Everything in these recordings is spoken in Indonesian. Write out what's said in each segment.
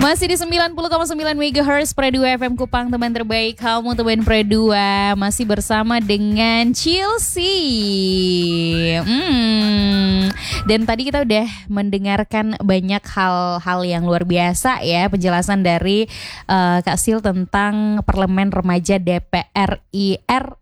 Masih di 90,9 MHz Pre 2 FM Kupang, teman terbaik kamu, teman Pre 2. Masih bersama dengan Chelsea. Dan tadi kita udah mendengarkan banyak hal-hal yang luar biasa ya, penjelasan dari Kak Sil tentang Parlemen Remaja DPRI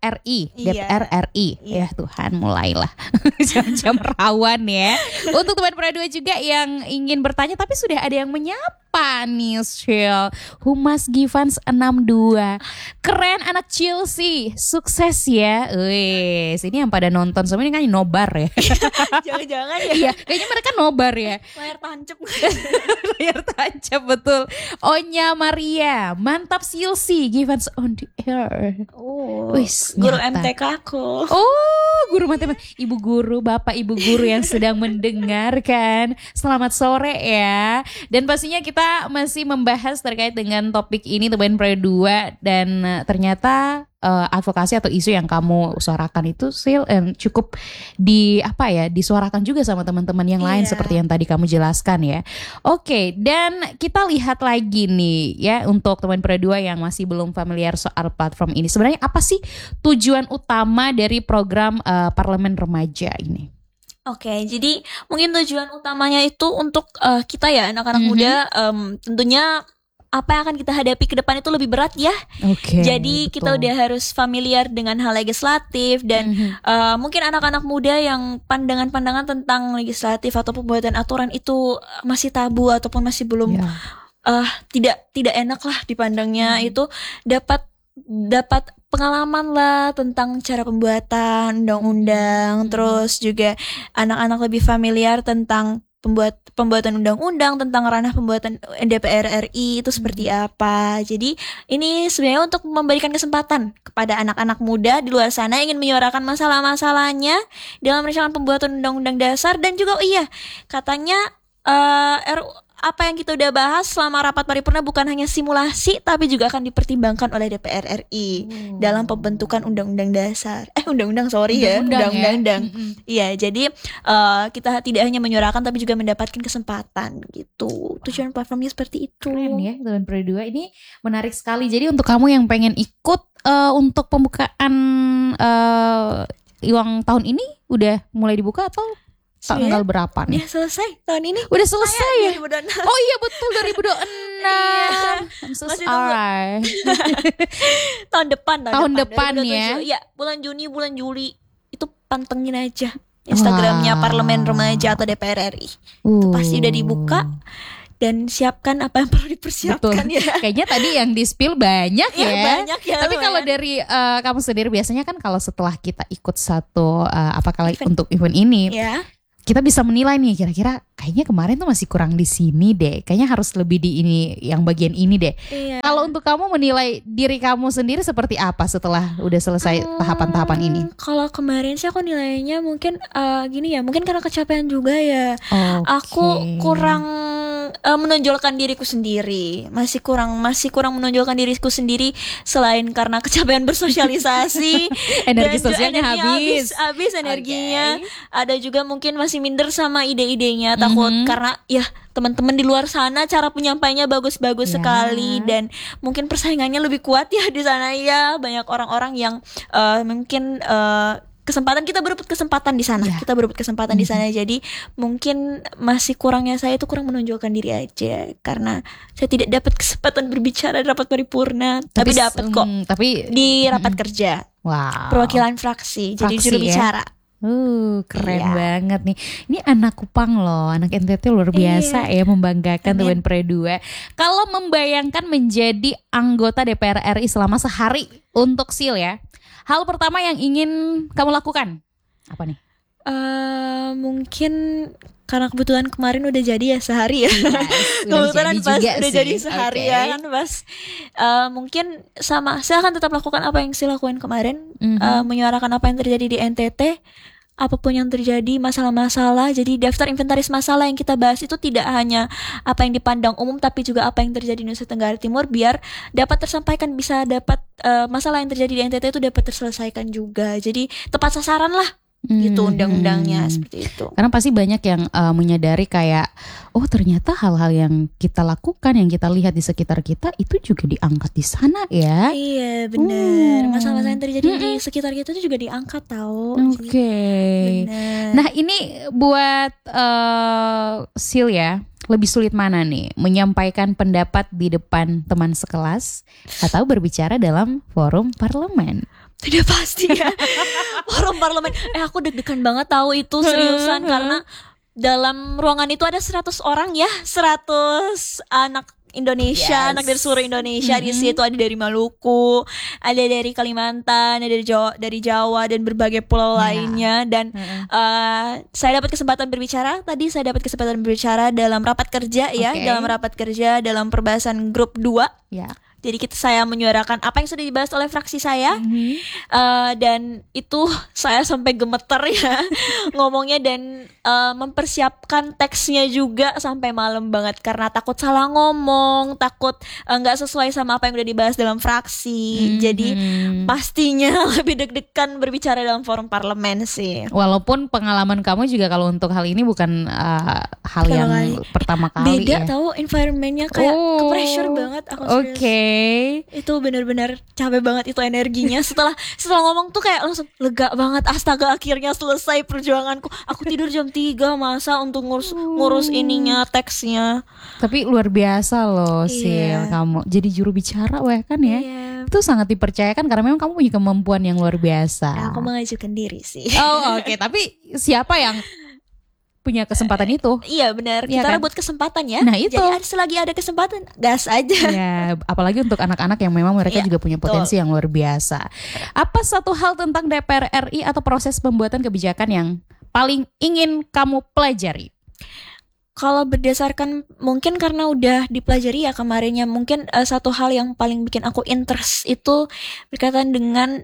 Ya Tuhan, mulailah jam-jam rawan ya. Untuk teman Pre 2 juga yang ingin bertanya tapi sudah ada yang menyapa nih, Sil. Humas Givans 62. Keren anak Chelsea, sukses ya. Wes, ini yang pada nonton semua ini kan nobar ya. Jangan-jangan ya. Iya, kayaknya mereka nobar ya. Layar tancap. Layar tancap, betul. Onya Maria, mantap Chelsea, Givans on the air. Oh, Wis, guru nyata. MTK aku. Oh, guru matematika, ibu guru, bapak ibu guru yang sedang mendengarkan, selamat sore ya. Dan pastinya kita masih membahas terkait dengan topik ini, teman Pre 2, dan ternyata advokasi atau isu yang kamu suarakan itu Sil cukup disuarakan juga sama teman-teman yang lain seperti yang tadi kamu jelaskan ya. Oke, dan kita lihat lagi nih ya, untuk teman Pre 2 yang masih belum familiar soal platform ini. Sebenarnya apa sih tujuan utama dari program Parlemen Remaja ini? Oke, jadi mungkin tujuan utamanya itu untuk kita ya anak-anak muda, tentunya apa yang akan kita hadapi ke depan itu lebih berat ya. Jadi betul. Kita udah harus familiar dengan hal legislatif dan mungkin anak-anak muda yang pandangan-pandangan tentang legislatif atau pembuatan aturan itu masih tabu ataupun masih belum tidak enak lah dipandangnya, itu dapat pengalaman lah tentang cara pembuatan undang-undang, terus juga anak-anak lebih familiar tentang pembuatan undang-undang, tentang ranah pembuatan DPR RI itu seperti apa. Jadi ini sebenarnya untuk memberikan kesempatan kepada anak-anak muda di luar sana ingin menyuarakan masalah-masalahnya dalam rancangan pembuatan undang-undang dasar. Dan juga katanya apa yang kita udah bahas selama rapat paripurna bukan hanya simulasi tapi juga akan dipertimbangkan oleh DPR RI dalam pembentukan undang-undang dasar. Undang-undang. Iya, jadi kita tidak hanya menyuarakan tapi juga mendapatkan kesempatan gitu. Tujuan platformnya seperti itu. Keren ya, teman Pre 2 ini menarik sekali. Jadi untuk kamu yang pengen ikut untuk pembukaan uang tahun ini udah mulai dibuka atau tanggal berapa nih? Ya selesai tahun ini. Udah selesai ya? 2026. Oh iya betul, 2026. I'm so sorry. Tahun depan ya. Ya, bulan Juni, bulan Juli. Itu pantengin aja Instagramnya Parlemen Remaja atau DPR RI. Itu pasti udah dibuka. Dan siapkan apa yang perlu dipersiapkan. Betul. Ya. Kayaknya tadi yang di-spill banyak ya. Banyak ya. Tapi kalau dari kamu sendiri biasanya kan kalau setelah kita ikut satu untuk event ini, kita bisa menilai nih kira-kira kayaknya kemarin tuh masih kurang di sini deh. Kayaknya harus lebih di ini, yang bagian ini deh. Kalau untuk kamu menilai diri kamu sendiri seperti apa setelah udah selesai tahapan-tahapan ini? Kalau kemarin sih aku nilainya mungkin gini ya, mungkin karena kecapean juga ya. Aku kurang menonjolkan diriku sendiri, masih kurang menonjolkan diriku sendiri selain karena kecapean bersosialisasi. Energi sosialnya habis energinya. Ada juga mungkin masih minder sama ide-idenya, takut karena ya teman-teman di luar sana cara penyampaiannya bagus-bagus sekali dan mungkin persaingannya lebih kuat ya di sana ya, banyak orang-orang yang mungkin kita berebut kesempatan di sana. Kita berebut kesempatan di sana. Jadi mungkin masih kurangnya saya itu kurang menonjolkan diri aja karena saya tidak dapat kesempatan berbicara di rapat paripurna. Tapi dapat kok. Tapi di rapat kerja. Perwakilan fraksi. Jadi juru bicara. Keren banget nih. Ini anak Kupang loh, anak NTT luar biasa ya, membanggakan teman Pre 2. Kalau membayangkan menjadi anggota DPR RI selama sehari untuk Sil ya, hal pertama yang ingin kamu lakukan apa nih? Mungkin karena kebetulan kemarin udah jadi ya sehari ya. Kebetulan pas udah jadi sehari ya kan pas. Mungkin sama, saya akan tetap lakukan apa yang saya lakukan kemarin, menyuarakan apa yang terjadi di NTT. Apapun yang terjadi, masalah-masalah, jadi daftar inventaris masalah yang kita bahas itu tidak hanya apa yang dipandang umum tapi juga apa yang terjadi di Nusa Tenggara Timur, biar dapat tersampaikan, bisa dapat masalah yang terjadi di NTT itu dapat terselesaikan juga. Jadi tepat sasaran lah gitu undang-undangnya seperti itu. Karena pasti banyak yang menyadari kayak oh ternyata hal-hal yang kita lakukan, yang kita lihat di sekitar kita itu juga diangkat di sana ya. Iya benar. Masalah-masalah yang terjadi di sekitar kita itu juga diangkat tahu. Oke. Nah ini buat Sil ya, lebih sulit mana nih menyampaikan pendapat di depan teman sekelas atau berbicara dalam forum parlemen? Tidak pasti ya. Forum parlemen. Aku deg-degan banget tahu itu seriusan karena dalam ruangan itu ada 100 orang ya, 100 anak Indonesia, anak dari seluruh Indonesia. Di situ ada dari Maluku, ada dari Kalimantan, ada dari Jawa dan berbagai pulau lainnya. Dan saya dapat kesempatan berbicara. Tadi saya dapat kesempatan berbicara dalam rapat kerja ya, dalam rapat kerja dalam perbahasan grup 2. Jadi saya menyuarakan apa yang sudah dibahas oleh fraksi saya, dan itu saya sampai gemeter ya ngomongnya dan mempersiapkan teksnya juga sampai malam banget karena takut salah ngomong, takut nggak sesuai sama apa yang udah dibahas dalam fraksi. Jadi pastinya lebih deg-degan berbicara dalam forum parlemen sih. Walaupun pengalaman kamu juga kalau untuk hal ini bukan hal yang pertama kali. Beda tahu environmentnya kayak ke pressure banget aku. Itu benar-benar capek banget itu energinya. Setelah ngomong tuh kayak langsung lega banget. Astaga akhirnya selesai perjuanganku. Aku tidur jam 3 masa untuk ngurus ininya teksnya. Tapi luar biasa loh Sil, kamu jadi juru bicara kan ya. Itu sangat dipercayakan karena memang kamu punya kemampuan yang luar biasa. Aku mengajukan diri sih. Oke. Tapi siapa yang punya kesempatan itu? Iya benar, kita rebut kesempatan ya. Nah itu. Jadi selagi ada kesempatan, gas aja. Ya, apalagi untuk anak-anak yang memang mereka juga punya potensi yang luar biasa. Apa satu hal tentang DPR RI atau proses pembuatan kebijakan yang paling ingin kamu pelajari? Kalau berdasarkan mungkin karena udah dipelajari ya kemarinnya, mungkin satu hal yang paling bikin aku interest itu berkaitan dengan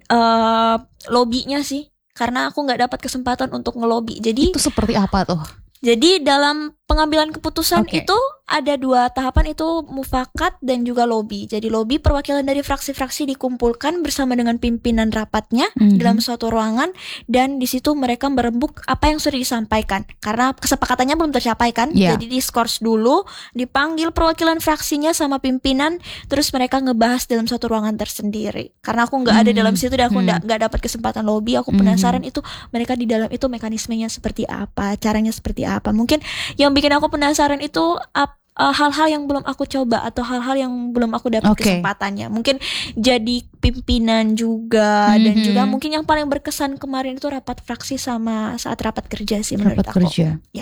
lobbynya sih. Karena aku nggak dapat kesempatan untuk ngelobi. Jadi itu seperti apa tuh? Jadi dalam pengambilan keputusan itu ada 2 tahapan, itu mufakat dan juga lobby. Jadi lobby perwakilan dari fraksi-fraksi dikumpulkan bersama dengan pimpinan rapatnya dalam suatu ruangan dan di situ mereka merembuk apa yang sudah disampaikan. Karena kesepakatannya belum tercapai kan. Jadi diskors dulu, dipanggil perwakilan fraksinya sama pimpinan, terus mereka ngebahas dalam suatu ruangan tersendiri. Karena aku nggak ada dalam situ dan aku nggak dapat kesempatan lobby, aku penasaran itu mereka di dalam itu mekanismenya seperti apa, caranya seperti apa. Mungkin yang bikin aku penasaran itu hal-hal yang belum aku coba atau hal-hal yang belum aku dapat kesempatannya. Mungkin jadi pimpinan juga dan juga mungkin yang paling berkesan kemarin itu rapat fraksi sama saat rapat kerja sih menurut aku. Kerja. Ya.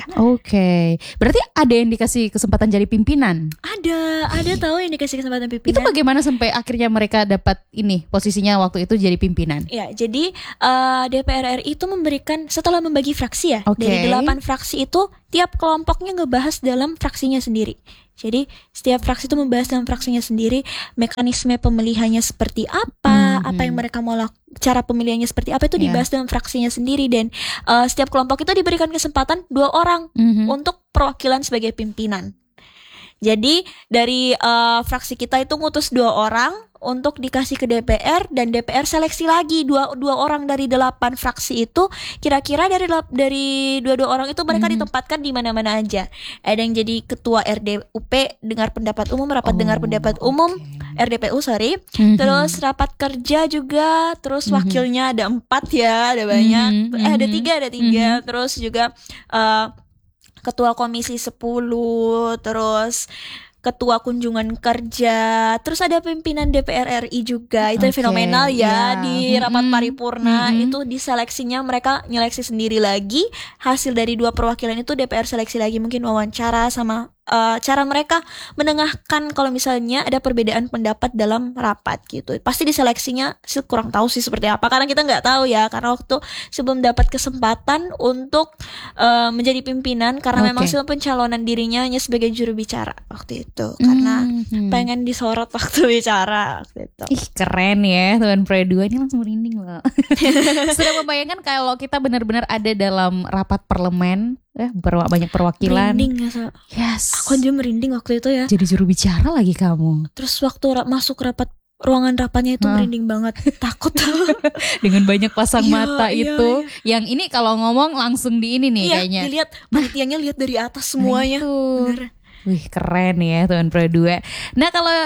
Berarti ada yang dikasih kesempatan jadi pimpinan? Ada tahu yang dikasih kesempatan pimpinan. Itu bagaimana sampai akhirnya mereka dapat posisinya waktu itu jadi pimpinan? Ya, jadi DPR RI itu memberikan setelah membagi fraksi ya, dari 8 fraksi itu tiap kelompoknya ngebahas dalam fraksinya sendiri. Jadi setiap fraksi itu membahas dalam fraksinya sendiri mekanisme pemilihannya seperti apa, apa yang mereka mau lakukan, cara pemilihannya seperti apa itu dibahas dalam fraksinya sendiri dan setiap kelompok itu diberikan kesempatan 2 orang untuk perwakilan sebagai pimpinan. Jadi dari fraksi kita itu ngutus 2 orang untuk dikasih ke DPR dan DPR seleksi lagi dua orang dari 8 fraksi itu. Kira-kira dari 2 orang itu mereka ditempatkan di mana-mana aja. Ada yang jadi ketua RDUP, dengar pendapat umum, rapat dengar pendapat umum, RDPU terus rapat kerja juga, terus wakilnya ada 4 ya, ada banyak, ada 3, terus juga ketua komisi 10, terus ketua kunjungan kerja, terus ada pimpinan DPR RI juga. Itu fenomenal ya. Di rapat paripurna itu diseleksinya mereka nyeleksi sendiri lagi. Hasil dari 2 perwakilan itu DPR seleksi lagi, mungkin wawancara sama cara mereka menengahkan kalau misalnya ada perbedaan pendapat dalam rapat gitu. Pasti diseleksinya sih kurang tahu sih seperti apa karena kita nggak tahu ya, karena waktu sebelum dapat kesempatan untuk menjadi pimpinan karena memang sebelum pencalonan dirinya hanya sebagai juru bicara waktu itu karena pengen disorot waktu bicara waktu itu. Ih keren ya Tuan Pre 2 ini langsung merinding loh. Sudah membayangkan kalau kita benar-benar ada dalam rapat parlemen banyak perwakilan. Merinding ya. Yes. Aku aja merinding waktu itu ya. Jadi juru bicara lagi kamu. Terus waktu masuk rapat ruangan rapatnya itu merinding banget, takut. Dengan banyak pasang mata Iya, itu. Yang ini kalau ngomong langsung di ini nih Iya, kayaknya. dilihat panitianya lihat dari atas semuanya. Itu. Bener. Wih, keren ya Tuan Pro 2. Nah, kalau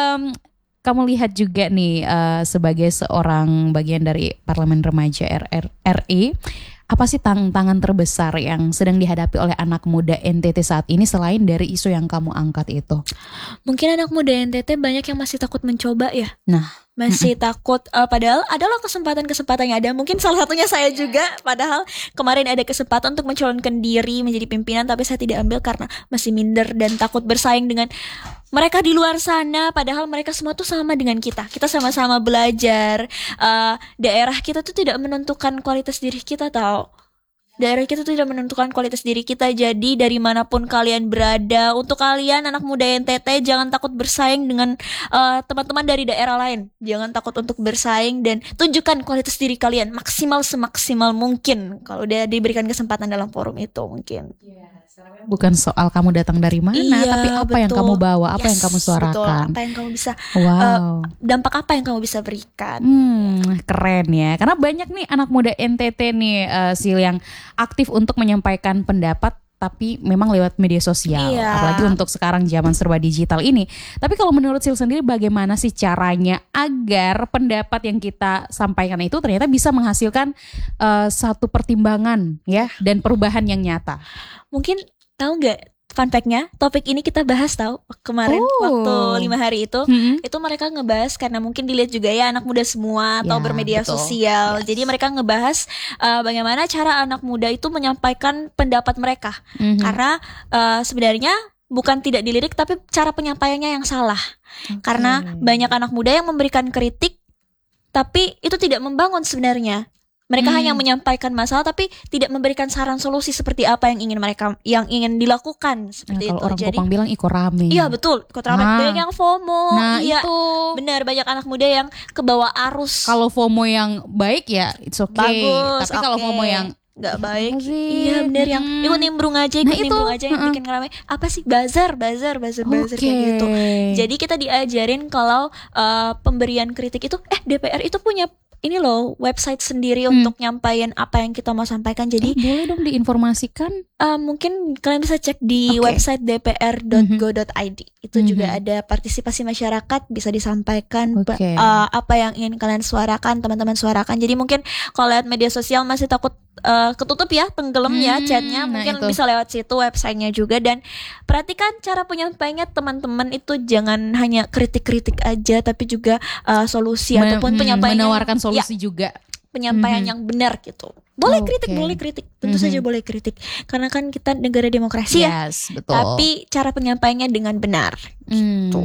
kamu lihat juga nih sebagai seorang bagian dari Parlemen Remaja RI, apa sih tantangan terbesar yang sedang dihadapi oleh anak muda NTT saat ini selain dari isu yang kamu angkat itu? Mungkin anak muda NTT banyak yang masih takut mencoba ya. Nah, masih takut, padahal adalah kesempatan-kesempatan yang ada. Mungkin salah satunya saya juga. Padahal kemarin ada kesempatan untuk mencalonkan diri menjadi pimpinan, tapi saya tidak ambil karena masih minder dan takut bersaing dengan mereka di luar sana. Padahal mereka semua tuh sama dengan kita. Kita sama-sama belajar. Daerah kita tuh tidak menentukan kualitas diri kita, tahu. Daerah kita tidak menentukan kualitas diri kita. Jadi dari manapun kalian berada, untuk kalian anak muda NTT, jangan takut bersaing dengan teman-teman dari daerah lain. Jangan takut untuk bersaing dan tunjukkan kualitas diri kalian maksimal semaksimal mungkin kalau dia diberikan kesempatan dalam forum itu mungkin. bukan soal kamu datang dari mana, tapi apa yang kamu bawa, apa yang kamu suarakan. Betul, apa yang kamu bisa, dampak apa yang kamu bisa berikan. Keren ya, karena banyak nih anak muda NTT nih Sil yang aktif untuk menyampaikan pendapat, tapi memang lewat media sosial, apalagi untuk sekarang zaman serba digital ini. Tapi kalau menurut Sil sendiri, bagaimana sih caranya agar pendapat yang kita sampaikan itu ternyata bisa menghasilkan satu pertimbangan ya dan perubahan yang nyata? Mungkin tahu nggak fun fact-nya, topik ini kita bahas tahu kemarin waktu 5 hari itu mereka ngebahas karena mungkin dilihat juga ya anak muda semua atau bermedia sosial. Jadi mereka ngebahas bagaimana cara anak muda itu menyampaikan pendapat mereka. Karena sebenarnya bukan tidak dilirik, tapi cara penyampaiannya yang salah. Karena banyak anak muda yang memberikan kritik tapi itu tidak membangun sebenarnya. Mereka hanya menyampaikan masalah tapi tidak memberikan saran solusi seperti apa yang ingin dilakukan seperti kalau itu. Orang Kupang bilang iko rame. Iya betul, iko rame. Banyak yang FOMO. Nah iya, itu benar, banyak anak muda yang kebawa arus. Kalau FOMO yang baik ya it's okay. Bagus, tapi kalau FOMO yang nggak baik, iya benar, yang ikut nimbrung aja, yang bikin rame. Apa sih buzzer kayak gitu. Jadi kita diajarin kalau pemberian kritik itu DPR itu punya ini loh website sendiri untuk nyampain apa yang kita mau sampaikan. Jadi boleh dong diinformasikan. Mungkin kalian bisa cek di website dpr.go.id. Itu juga ada partisipasi masyarakat, bisa disampaikan apa yang ingin kalian suarakan, teman-teman suarakan. Jadi mungkin kalau lihat media sosial masih takut ketutup ya, tenggelam ya chatnya, mungkin bisa lewat situ websitenya juga. Dan perhatikan cara penyampaiannya teman-teman itu, jangan hanya kritik-kritik aja, tapi juga solusi ataupun penyampaian menawarkan solusi juga, penyampaian yang benar gitu. Boleh kritik, tentu saja boleh kritik, karena kan kita negara demokrasi ya. Betul. Tapi cara penyampaiannya dengan benar. Gitu.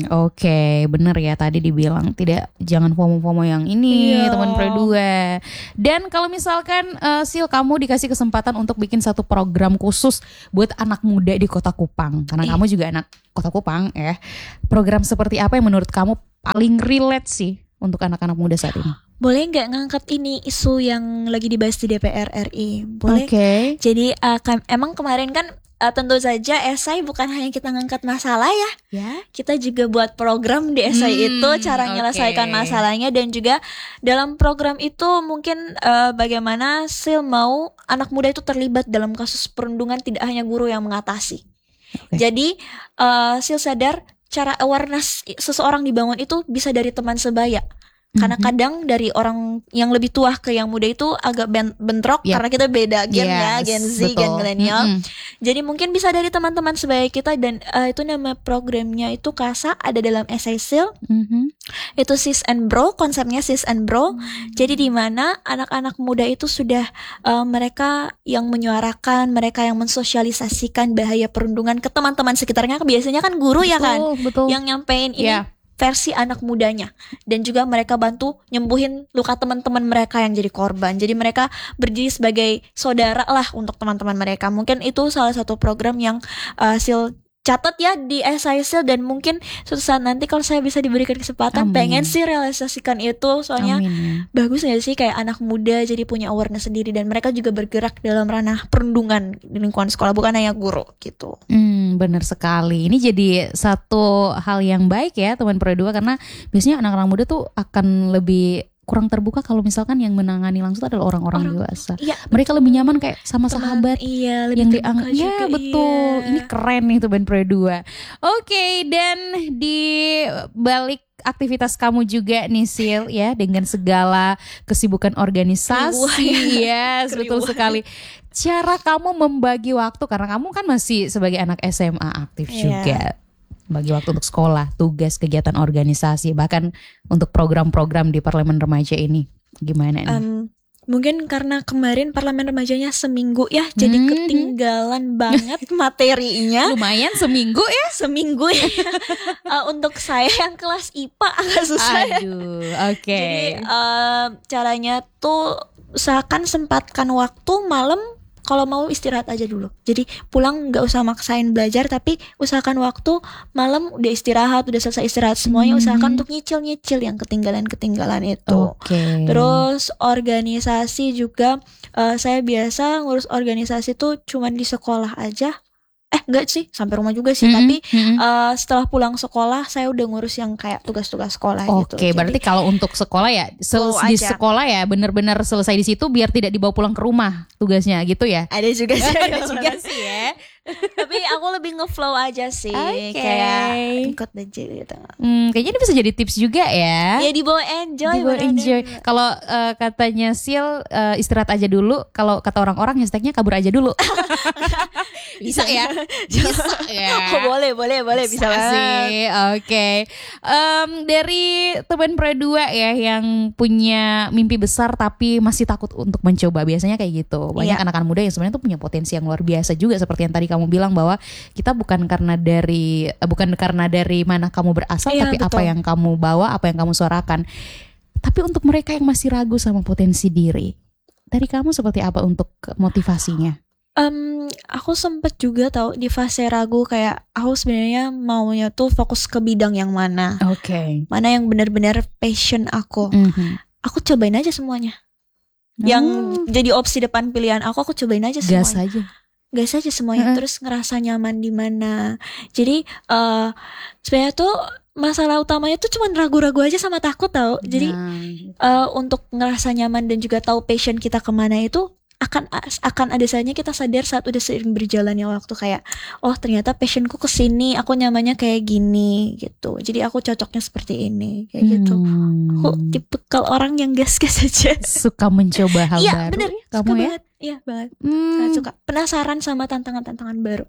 Bener ya, tadi dibilang jangan FOMO yang ini, teman Pro 2. Dan kalau misalkan Sil, kamu dikasih kesempatan untuk bikin satu program khusus buat anak muda di Kota Kupang, karena kamu juga anak Kota Kupang ya. Program seperti apa yang menurut kamu paling relate sih untuk anak-anak muda saat ini? Boleh nggak ngangkat ini isu yang lagi dibahas di DPR RI? Boleh. Jadi emang kemarin kan tentu saja esai bukan hanya kita ngangkat masalah ya. Kita juga buat program di esai itu, cara menyelesaikan masalahnya. Dan juga dalam program itu mungkin bagaimana Sil mau anak muda itu terlibat dalam kasus perundungan, tidak hanya guru yang mengatasi. Jadi Sil sadar cara awareness seseorang dibangun itu bisa dari teman sebaya. Karena kadang dari orang yang lebih tua ke yang muda itu agak bentrok, karena kita beda gen Gen Z, gen milenial. Jadi mungkin bisa dari teman-teman sebaya kita. Dan itu nama programnya itu KASA, ada dalam esai Sil. Itu Sis and Bro, konsepnya Sis and Bro. Jadi di mana anak-anak muda itu sudah mereka yang menyuarakan, mereka yang mensosialisasikan bahaya perundungan ke teman-teman sekitarnya. Biasanya kan guru yang nyampein ini versi anak mudanya, dan juga mereka bantu nyembuhin luka teman-teman mereka yang jadi korban. Jadi mereka berdiri sebagai saudara lah untuk teman-teman mereka. Mungkin itu salah satu program yang Sil catat ya di esai Sil, dan mungkin suatu saat nanti kalau saya bisa diberikan kesempatan, pengen sih realisasikan itu, soalnya bagus gak sih kayak anak muda jadi punya awareness sendiri dan mereka juga bergerak dalam ranah perundungan di lingkungan sekolah, bukan hanya guru gitu. Benar sekali. Ini jadi satu hal yang baik ya teman Pro 2, karena biasanya anak-anak muda tuh akan lebih kurang terbuka kalau misalkan yang menangani langsung adalah orang-orang dewasa. Iya, mereka lebih nyaman kayak sama sahabat yang dianggap. Ya betul. Iya. Ini keren nih teman Pro 2. Oke, dan di balik aktivitas kamu juga nih Sil ya, dengan segala kesibukan organisasi. Yes, betul sekali. Cara kamu membagi waktu, karena kamu kan masih sebagai anak SMA aktif juga. Bagi waktu untuk sekolah, tugas, kegiatan organisasi, bahkan untuk program-program di Parlemen Remaja ini. Gimana nih? Mungkin karena kemarin Parlemen Remajanya seminggu ya, jadi ketinggalan banget materinya. Lumayan seminggu ya? Seminggu ya. Untuk saya yang kelas IPA agak susah. Aduh, oke. Jadi caranya tuh usahakan sempatkan waktu malam, kalau mau istirahat aja dulu. Jadi pulang gak usah maksain belajar, tapi usahakan waktu malam udah istirahat, udah selesai istirahat semuanya, usahakan untuk nyicil-nyicil yang ketinggalan-ketinggalan itu. Terus organisasi juga, saya biasa ngurus organisasi tuh cuman di sekolah aja. Enggak sih, sampai rumah juga sih, tapi setelah pulang sekolah saya udah ngurus yang kayak tugas-tugas sekolah gitu. Oke, berarti kalau untuk sekolah ya di sekolah ya benar-benar selesai di situ biar tidak dibawa pulang ke rumah tugasnya gitu ya. Ada juga sih. Ada juga sih ya. Tapi aku lebih ngeflow aja sih, kayak ikut aja gitu. Kayaknya ini bisa jadi tips juga ya. Ya dibawa enjoy. Kalau katanya Sil, istirahat aja dulu. Kalau kata orang-orang hashtagnya kabur aja dulu. Bisa ya? Bisa ya. Oh, boleh bisa sih. Oke. Dari teman Pro 2 ya yang punya mimpi besar tapi masih takut untuk mencoba, biasanya kayak gitu. Banyak anak-anak muda yang sebenarnya tuh punya potensi yang luar biasa juga, seperti yang tadi kamu bilang bahwa kita bukan karena dari mana kamu berasal, tapi betul. Apa yang kamu bawa, apa yang kamu suarakan. Tapi untuk mereka yang masih ragu sama potensi diri, dari kamu seperti apa untuk motivasinya? Aku sempet juga tahu di fase ragu, kayak aku sebenarnya maunya tuh fokus ke bidang yang mana. Mana yang benar-benar passion aku. Aku cobain aja semuanya. Yang jadi opsi depan pilihan aku cobain aja semuanya. Gas aja semuanya, terus ngerasa nyaman di mana. Jadi sebenarnya tuh masalah utamanya tuh cuman ragu-ragu aja sama takut tau. Jadi untuk ngerasa nyaman dan juga tahu passion kita kemana itu akan ada saatnya kita sadar saat udah sering berjalannya waktu, kayak oh ternyata passionku kesini, aku nyamannya kayak gini gitu. Jadi aku cocoknya seperti ini kayak gitu. Aku tipikal orang yang gas-gas aja, suka mencoba hal baru. Bener, kamu suka ya? Banget. Iya banget. Sangat suka, penasaran sama tantangan-tantangan baru.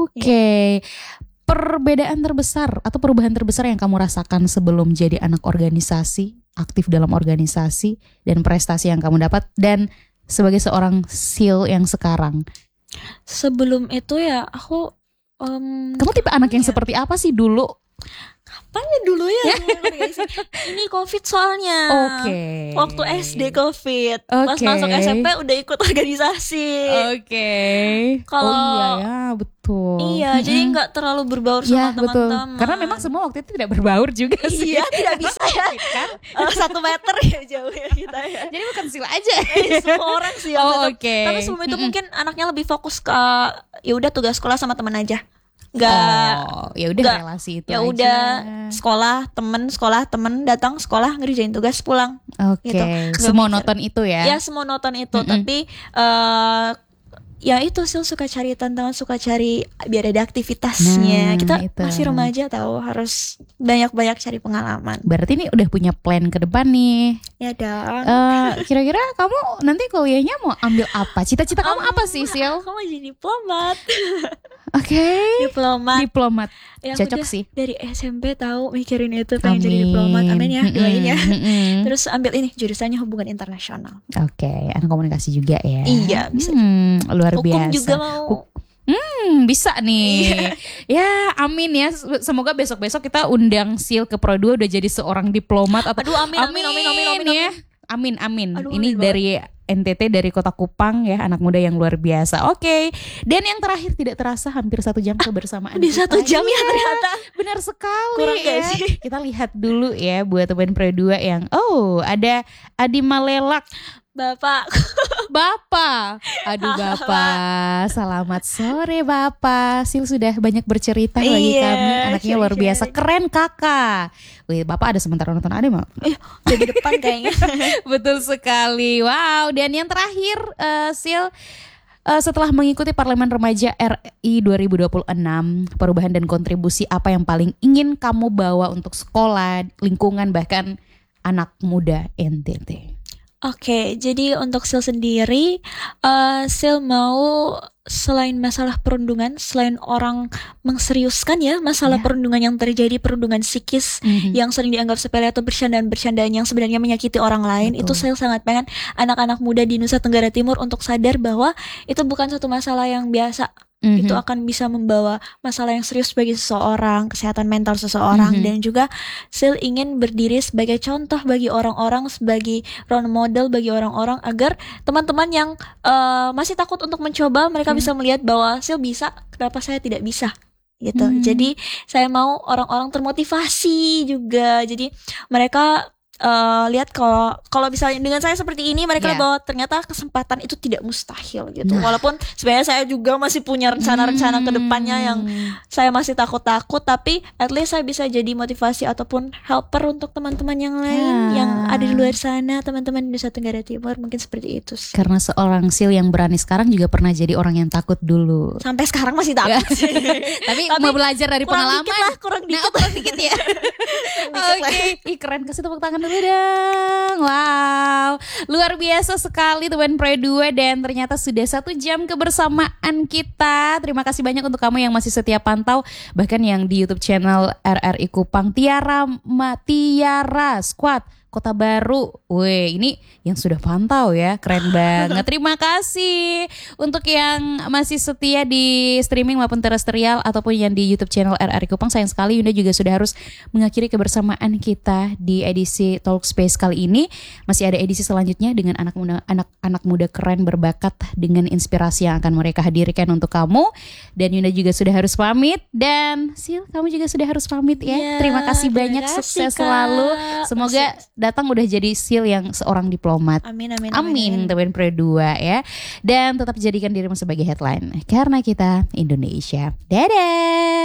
Perbedaan terbesar atau perubahan terbesar yang kamu rasakan sebelum jadi anak organisasi, aktif dalam organisasi, dan prestasi yang kamu dapat, dan sebagai seorang Sil yang sekarang? Sebelum itu ya aku kamu tipe anak yang seperti apa sih dulu? Kapan ya dulu ya? Ini COVID soalnya. Waktu SD COVID. Pas masuk SMP udah ikut organisasi. Kalau ya betul. Iya, jadi nggak terlalu berbaur sama teman-teman. Karena memang semua waktu itu tidak berbaur juga sih. Iya, tidak bisa ya. Kan 1 meter ya jauh ya kita ya. Jadi bukan Sil aja. Semua orang sih. Tapi sebelum itu mungkin anaknya lebih fokus ke ya udah tugas sekolah sama teman aja. Ya udah relasi itu ya aja. Udah sekolah temen datang sekolah ngerjain tugas pulang. Gitu. Semua nonton itu ya? Ya semua nonton itu. Tapi ya itu sih suka cari tantangan, suka cari biar ada aktivitasnya. Kita masih remaja tahu, harus banyak-banyak cari pengalaman. Berarti ini udah punya plan ke depan nih? Ya dong. Kira-kira kamu nanti kuliahnya mau ambil apa? Cita-cita kamu apa sih, Sil? Aku mau jadi diplomat. Diplomat. Ya, cocok sih. Dari SMP tahu mikirin itu, pengen jadi diplomat. Amin ya, doain ya. Terus ambil ini jurusannya hubungan internasional. Anak komunikasi juga ya. Iya, bisa. Luar Hukum biasa. juga mau. Bisa nih. Ya, amin ya. Semoga besok-besok kita undang Sil ke Pro 2 udah jadi seorang diplomat atau amin ya. Amin. Aduh, Ini amin dari NTT dari Kota Kupang ya, anak muda yang luar biasa. Oke. Dan yang terakhir tidak terasa hampir 1 jam kebersamaan Di 1 jam ya ternyata. Benar sekali. Kurang gak sih? Kita lihat dulu ya buat teman Pro 2 yang ada Adi Malelak. Bapak. Aduh Bapak, selamat sore Bapak. Sil sudah banyak bercerita bagi kami. Anaknya luar biasa, keren kakak. Wih, Bapak ada sementara nonton Ade mau? Jadi depan kayaknya. Betul sekali. Wow. Dan yang terakhir Sil, setelah mengikuti Parlemen Remaja RI 2026, perubahan dan kontribusi apa yang paling ingin kamu bawa untuk sekolah, lingkungan, bahkan anak muda NTT? Oke, jadi untuk Sil sendiri, Sil mau selain masalah perundungan, selain orang mengseriuskan ya masalah perundungan yang terjadi, perundungan psikis yang sering dianggap sepele atau bercandaan-bercandaan yang sebenarnya menyakiti orang lain. Betul. Itu Sil sangat pengen anak-anak muda di Nusa Tenggara Timur untuk sadar bahwa itu bukan satu masalah yang biasa. Itu akan bisa membawa masalah yang serius bagi seseorang, kesehatan mental seseorang, dan juga Sil ingin berdiri sebagai contoh bagi orang-orang, sebagai role model bagi orang-orang agar teman-teman yang masih takut untuk mencoba, mereka bisa melihat bahwa Sil bisa, kenapa saya tidak bisa gitu. Jadi saya mau orang-orang termotivasi juga. Jadi mereka lihat kalau misalnya dengan saya seperti ini, mereka bahwa ternyata kesempatan itu tidak mustahil gitu. Walaupun sebenarnya saya juga masih punya rencana-rencana ke depannya yang saya masih takut-takut, tapi at least saya bisa jadi motivasi ataupun helper untuk teman-teman yang lain yang ada di luar sana, teman-teman di Nusa Tenggara Timur, mungkin seperti itu sih. Karena seorang Sil yang berani sekarang juga pernah jadi orang yang takut dulu. Sampai sekarang masih takut. Tapi mau belajar dari pengalaman. Kurang dikit ya. Oke, keren, kasih tepuk tangan dulu dong. Wow, luar biasa sekali teman Pro 2, dan ternyata sudah 1 jam kebersamaan kita. Terima kasih banyak untuk kamu yang masih setia pantau, bahkan yang di YouTube channel RRI Kupang. Tiara Squad Kota Baru. Weh, ini yang sudah pantau ya, keren banget. Terima kasih untuk yang masih setia di streaming maupun terestrial ataupun yang di YouTube channel RRI Kupang. Sayang sekali Yunda juga sudah harus mengakhiri kebersamaan kita di edisi Talk Space kali ini. Masih ada edisi selanjutnya dengan anak muda keren berbakat dengan inspirasi yang akan mereka hadirkan untuk kamu. Dan Yunda juga sudah harus pamit, dan Sil, kamu juga sudah harus pamit ya. Terima kasih banyak, sukses selalu. Semoga datang udah jadi Sil yang seorang diplomat. Amin teman Pro 2 ya. Dan tetap jadikan dirimu sebagai headline, karena kita Indonesia. Dadah.